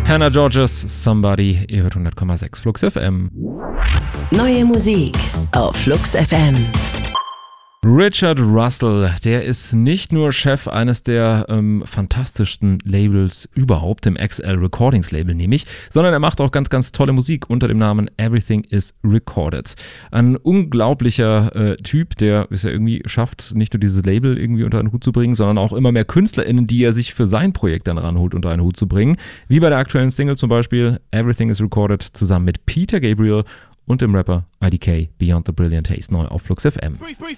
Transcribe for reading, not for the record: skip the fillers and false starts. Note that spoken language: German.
Hannah Georges, Somebody, ihr hört 100,6 Flux FM. Neue Musik auf Flux FM. Richard Russell, der ist nicht nur Chef eines der fantastischsten Labels überhaupt, dem XL Recordings Label nämlich, sondern er macht auch ganz, ganz tolle Musik unter dem Namen Everything is Recorded. Ein unglaublicher Typ, der es ja irgendwie schafft, nicht nur dieses Label irgendwie unter einen Hut zu bringen, sondern auch immer mehr KünstlerInnen, die er sich für sein Projekt dann ranholt, unter einen Hut zu bringen. Wie bei der aktuellen Single zum Beispiel Everything is Recorded zusammen mit Peter Gabriel und dem Rapper IDK, Beyond the Brilliant Taste, neu auf Flux FM. Brief.